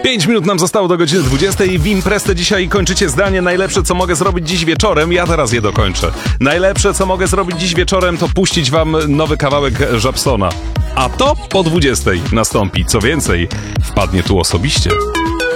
5 minut nam zostało do godziny 20 i w imprezę dzisiaj kończycie zdanie najlepsze, co mogę zrobić dziś wieczorem. Ja teraz je dokończę. Najlepsze, co mogę zrobić dziś wieczorem, to puścić wam nowy kawałek Żabsona. A to po 20 nastąpi. Co więcej, wpadnie tu osobiście.